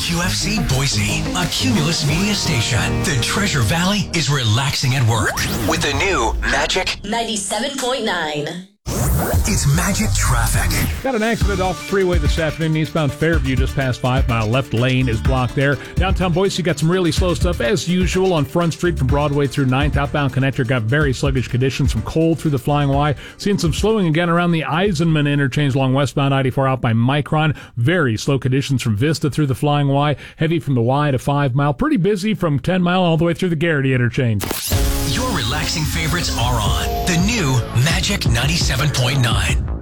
WQFC Boise, a Cumulus Media station. The Treasure Valley is relaxing at work with the new Magic 97.9. It's Magic Traffic. Got an accident off the freeway this afternoon. Eastbound Fairview just past 5 Mile. Left lane is blocked there. Downtown Boise got some really slow stuff as usual on Front Street from Broadway through 9th. Outbound connector got very sluggish conditions from Cole through the Flying Y. Seeing some slowing again around the Eisenman interchange along westbound 94 out by Micron. Very slow conditions from Vista through the Flying Y. Heavy from the Y to 5 Mile. Pretty busy from 10 Mile all the way through the Garrity interchange. Your relaxing favorites are on the new Magic 97.9.